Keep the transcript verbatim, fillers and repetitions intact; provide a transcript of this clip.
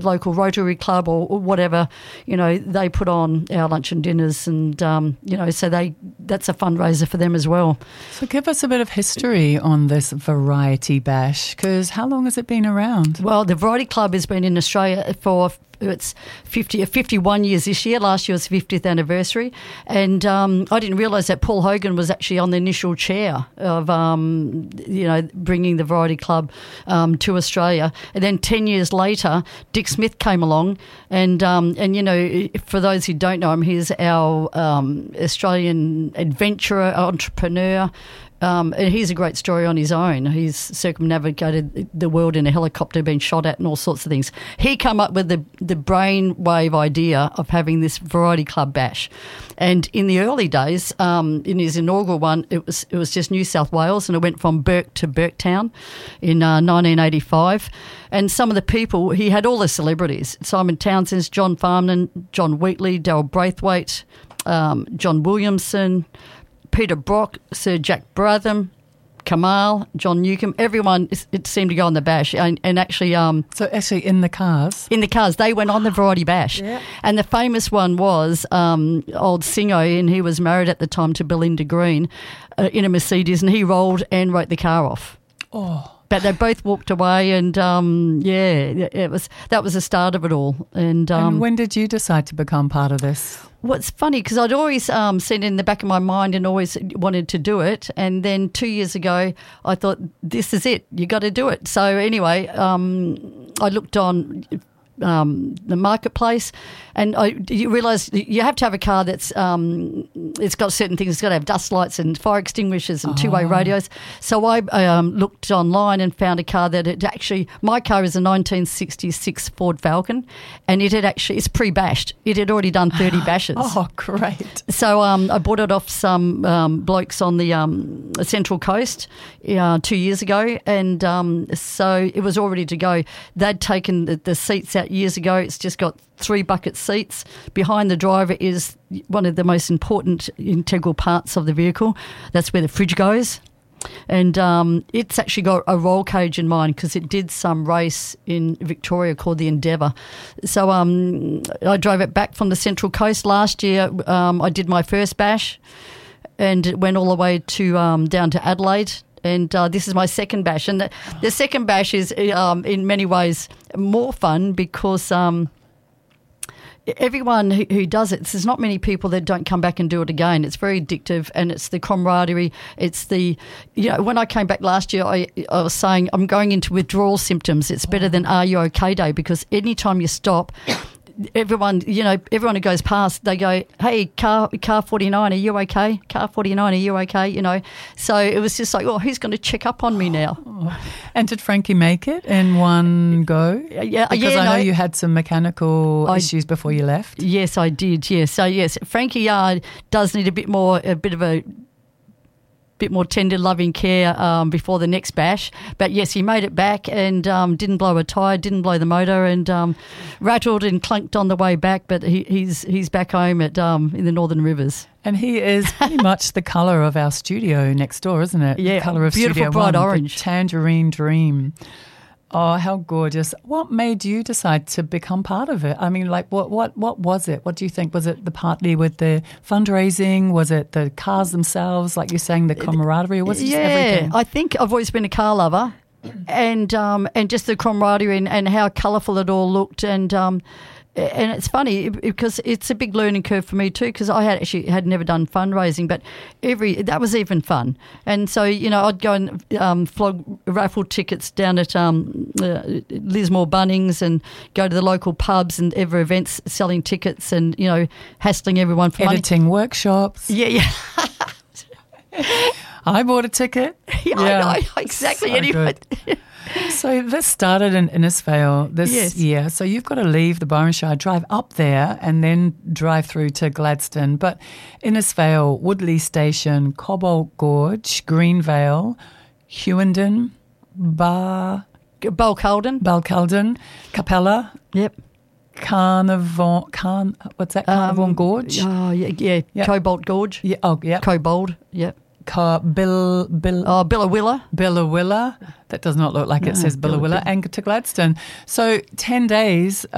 local Rotary Club or, or whatever, you know, they put on our lunch and dinners, and um, you know, so they that's a fundraiser for them as well. So give us a bit of history on this Variety Bash, because how long has it been around? Well, the Variety Club has been in Australia for it's fifty, fifty-one years this year. Last year was fiftieth anniversary, and um, I didn't realise that Paul Hogan was actually on the initial chair of um, you know bringing the Variety Club um, to Australia. And then ten years later, Dick Smith came along, and um, and you know, for those who don't know him, he's our um, Australian adventurer, entrepreneur. Um, and he's a great story on his own. He's circumnavigated the world in a helicopter, been shot at and all sorts of things. He came up with the, the brainwave idea of having this Variety Club Bash. And in the early days, um, in his inaugural one, it was it was just New South Wales, and it went from Burke to Burketown in uh, nineteen eighty-five. And some of the people, he had all the celebrities, Simon Townsend, John Farnham, John Wheatley, Daryl Braithwaite, um, John Williamson, Peter Brock, Sir Jack Bratham, Kamal, John Newcomb, everyone, it seemed to go on the bash. And, and actually... Um, so actually in the cars? In the cars. They went on the Variety Bash. Yeah. And the famous one was um, old Singo, and he was married at the time to Belinda Green uh, in a Mercedes, and he rolled and wrote the car off. Oh. But they both walked away, and um, yeah, it was that was the start of it all. And, um, and when did you decide to become part of this? Well, it's funny because I'd always um, seen it in the back of my mind and always wanted to do it. And then two years ago, I thought, this is it. You got to do it. So anyway, um, I looked on um, the marketplace, and I, you realise you have to have a car that's um, it's got certain things. It's got to have dust lights and fire extinguishers and oh. two-way radios. So I um, looked online and found a car that it actually, my car is a nineteen sixty-six Ford Falcon, and it had actually, it's pre-bashed. It had already done thirty bashes. Oh, great. So um, I bought it off some um, blokes on the um, Central Coast uh, two years ago, and um, so it was all ready to go. They'd taken the, the seats out years ago. It's just got three bucket seats. Behind the driver is one of the most important integral parts of the vehicle. That's where the fridge goes. And um, it's actually got a roll cage in mine because it did some race in Victoria called the Endeavour. So um, I drove it back from the Central Coast last year. Um, I did my first bash, and it went all the way to um, down to Adelaide. And uh, this is my second bash. And the, the second bash is um, in many ways more fun because um, everyone who, who does it, there's not many people that don't come back and do it again. It's very addictive, and it's the camaraderie. It's the, you know, when I came back last year, I, I was saying I'm going into withdrawal symptoms. It's better than Are You OK Day, because anytime you stop, everyone, you know, everyone who goes past, they go, hey, car car forty-nine, are you okay? Car forty-nine, are you okay? You know, so it was just like, oh, who's going to check up on me now? Oh. And did Frankie make it in one go? Yeah, because yeah, I know no, you had some mechanical I, issues before you left. Yes, I did. Yes, so yes, Frankie uh, does need a bit more, a bit of a. bit more tender, loving care um, before the next bash. But yes, he made it back and um, didn't blow a tyre, didn't blow the motor, and um, rattled and clunked on the way back. But he, he's he's back home at um, in the Northern Rivers. And he is pretty much the colour of our studio next door, isn't it? Yeah, the colour of beautiful Studio bright One, orange, the Tangerine Dream. Oh, how gorgeous. What made you decide to become part of it? I mean, like, what what what was it? What do you think? Was it the partly with the fundraising? Was it the cars themselves, like you're saying, the camaraderie? Or was it just yeah, everything? I think I've always been a car lover, and um, and just the camaraderie and, and how colourful it all looked. And um, and it's funny because it's a big learning curve for me too, because I had actually had never done fundraising, but every that was even fun. And so, you know, I'd go and um, flog raffle tickets down at um, uh, Lismore Bunnings and go to the local pubs and ever events selling tickets and, you know, hassling everyone for editing money. workshops. Yeah, yeah. I bought a ticket. Yeah, yeah. I know, exactly. So anyway. So this started in Innisfail this yes. year. So you've got to leave the Byron Shire, drive up there and then drive through to Gladstone. But Innisfail, Woodley Station, Cobalt Gorge, Greenvale, Hewenden, Bar... Balcalden. Balcalden, Capella. Yep. Carnarvon, Carn, what's that? Carnarvon um, Gorge? Oh, yeah, yeah. Yep. Cobalt Gorge. Yeah, oh, yeah. Cobalt, yep. Car, Bill, Bill, oh, Billawilla. Billawilla. That does not look like No, it says Billawilla. Bill- And to Gladstone. So ten days